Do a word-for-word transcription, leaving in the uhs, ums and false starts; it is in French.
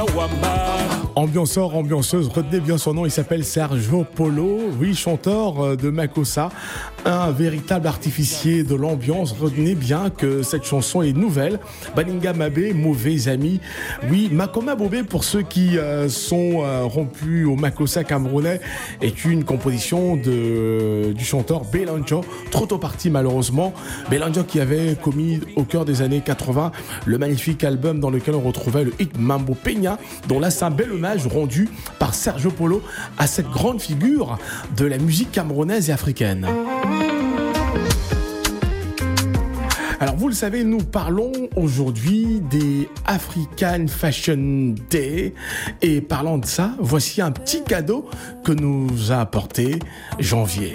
Ambianceur, ambianceuse, retenez bien son nom, il s'appelle Sergio Polo, oui, chanteur de Makossa, un véritable artificier de l'ambiance. Retenez bien que cette chanson est nouvelle. Baninga Mabé, mauvais ami. Oui, Makoma Bobé, pour ceux qui euh, sont euh, rompus au Makossa camerounais, est une composition de, du chanteur Belanjo, trop tôt parti malheureusement. Belanjo qui avait commis au cœur des années quatre-vingts le magnifique album dans lequel on retrouvait le hit Mambo Peña, dont là c'est un bel hommage rendu par Sergio Polo à cette grande figure de la musique camerounaise et africaine. Alors vous le savez, nous parlons aujourd'hui des African Fashion Day et parlant de ça, voici un petit cadeau que nous a apporté Janvier.